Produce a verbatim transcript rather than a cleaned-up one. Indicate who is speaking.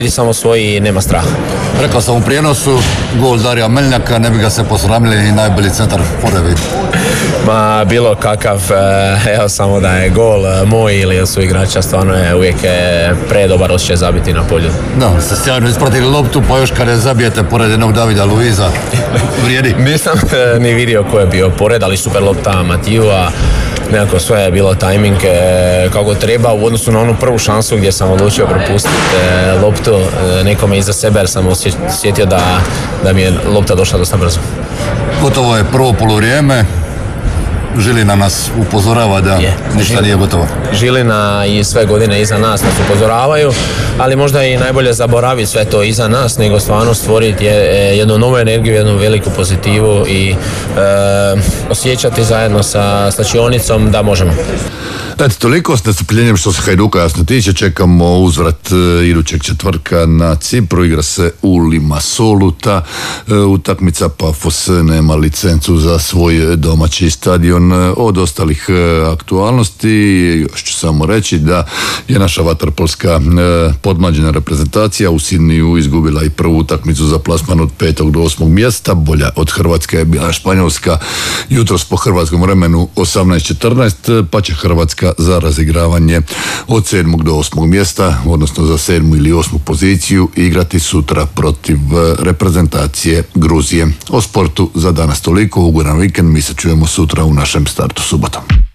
Speaker 1: samo svoji i nema straha.
Speaker 2: Rekao sam u prijenosu, gol Darija Meljnjaka, ne bi ga se posramili ni najbolji centar Forevi.
Speaker 1: Ma bilo kakav, evo samo da je gol moj ili su igrača, stvarno je uvijek predobar osjećaj zabiti na polju.
Speaker 2: Da, ste sjajno ispratili loptu, pa još kada je zabijete pored jednog Davida Luiza, vrijedi.
Speaker 1: Nisam ni vidio ko je bio pored, ali super lopta Matijua. Nekako sve je bilo tajming e, kako treba u odnosu na onu prvu šansu gdje sam odlučio propustiti e, loptu e, nekome iza sebe jer sam osjetio da, da mi je lopta došla dosta brzo.
Speaker 2: Gotovo je prvo poluvrijeme. Žilina nas upozorava da je, ništa Žil, nije gotovo.
Speaker 1: Žilina i sve godine iza nas nas upozoravaju, ali možda i najbolje zaboraviti sve to iza nas, nego stvarno stvoriti jednu novu energiju, jednu veliku pozitivu i e, osjećati zajedno sa stačionicom da možemo.
Speaker 2: Eto, toliko s nestrpljenjem što se Hajduka jasno tiče, čekamo uzvrat e, idućeg četvrtka na Cipru, igra se u Limassolu, ta e, utakmica. Pafos nema licencu za svoj domaći stadion. Od ostalih e, aktualnosti još ću samo reći da je naša vaterpolska e, podmlađena reprezentacija u Sidniju izgubila i prvu utakmicu za plasman od petog do osmog mjesta. Bolja od Hrvatske je bila Španjolska jutros po hrvatskom vremenu osamnaest četrnaest, pa će Hrvatska za razigravanje od sedmog do osmog mjesta, odnosno za sedmu ili osmu poziciju, igrati sutra protiv reprezentacije Gruzije. O sportu za danas toliko, ugodan vikend, mi se čujemo sutra u našem startu subotom.